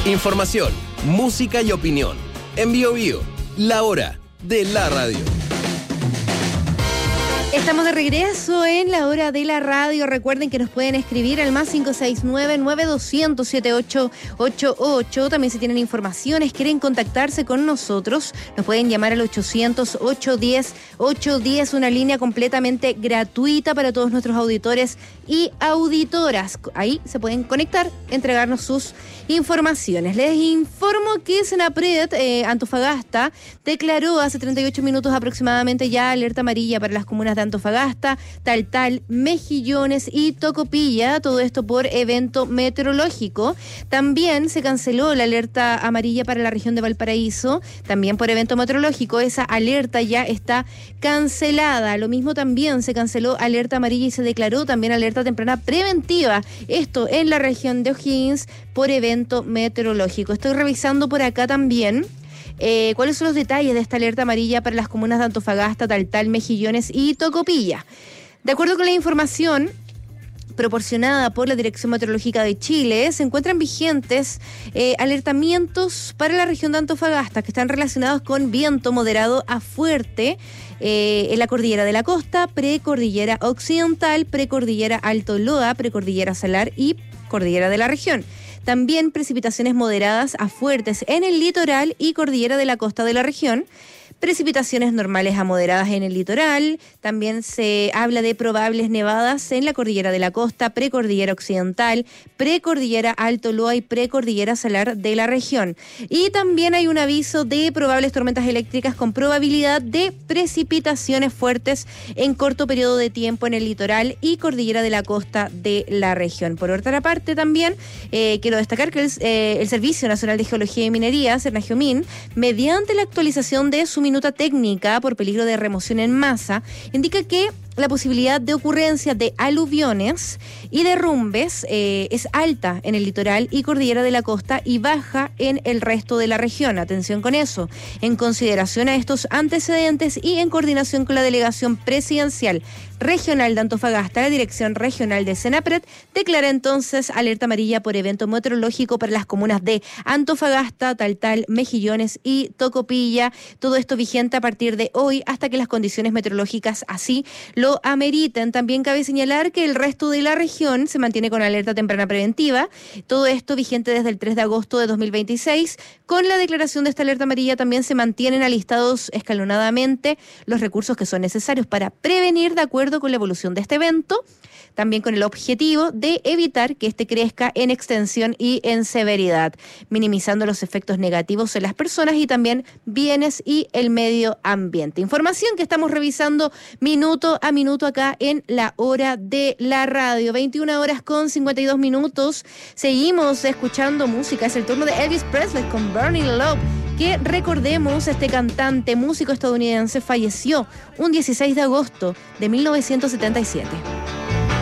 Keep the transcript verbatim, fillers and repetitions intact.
Información, música y opinión. En Bio Bio, la hora de la radio. Estamos de regreso en la hora de la radio. Recuerden que nos pueden escribir al más cinco seis nueve, nueve dos cero cero, siete ocho ocho ocho. También si tienen informaciones, quieren contactarse con nosotros, nos pueden llamar al ochocientos, ochocientos diez, ochocientos diez, una línea completamente gratuita para todos nuestros auditores y auditoras. Ahí se pueden conectar, entregarnos sus informaciones. Les informo que Senapred eh, Antofagasta declaró hace treinta y ocho minutos aproximadamente ya alerta amarilla para las comunas de Antofagasta, Taltal, Mejillones y Tocopilla, todo esto por evento meteorológico. También se canceló la alerta amarilla para la región de Valparaíso, también por evento meteorológico. Esa alerta ya está cancelada. Lo mismo también se canceló alerta amarilla y se declaró también alerta temprana preventiva, esto en la región de O'Higgins por evento meteorológico. Estoy revisando por acá también Eh, ¿cuáles son los detalles de esta alerta amarilla para las comunas de Antofagasta, Taltal, Mejillones y Tocopilla? De acuerdo con la información proporcionada por la Dirección Meteorológica de Chile, se encuentran vigentes eh, alertamientos para la región de Antofagasta que están relacionados con viento moderado a fuerte eh, en la cordillera de la costa, precordillera occidental, precordillera Alto Loa, precordillera Salar y cordillera de la región. También precipitaciones moderadas a fuertes en el litoral y cordillera de la costa de la región. Precipitaciones normales a moderadas en el litoral. También se habla de probables nevadas en la cordillera de la costa, precordillera occidental, precordillera Alto Loa y precordillera Salar de la región. Y también hay un aviso de probables tormentas eléctricas con probabilidad de precipitaciones fuertes en corto periodo de tiempo en el litoral y cordillera de la costa de la región. Por otra parte, también eh, quiero destacar que el, eh, el Servicio Nacional de Geología y Minería, Cernageomin, mediante la actualización de su minuta técnica por peligro de remoción en masa, indica que la posibilidad de ocurrencia de aluviones y derrumbes eh, es alta en el litoral y cordillera de la costa y baja en el resto de la región. Atención con eso. En consideración a estos antecedentes y en coordinación con la Delegación Presidencial Regional de Antofagasta, la Dirección Regional de Senapred declara entonces alerta amarilla por evento meteorológico para las comunas de Antofagasta, Taltal, Mejillones y Tocopilla. Todo esto vigente a partir de hoy hasta que las condiciones meteorológicas así lo ameriten. También cabe señalar que el resto de la región se mantiene con alerta temprana preventiva. Todo esto vigente desde el tres de agosto de dos mil veintiséis. Con la declaración de esta alerta amarilla también se mantienen alistados escalonadamente los recursos que son necesarios para prevenir de acuerdo con la evolución de este evento, también con el objetivo de evitar que este crezca en extensión y en severidad, minimizando los efectos negativos en las personas y también bienes y el medio ambiente. Información que estamos revisando minuto a minuto acá en la hora de la radio. veintiuna horas con cincuenta y dos minutos. Seguimos escuchando música. Es el turno de Elvis Presley con Burning Love, que recordemos, este cantante, músico estadounidense, falleció un dieciséis de agosto de mil novecientos setenta y siete.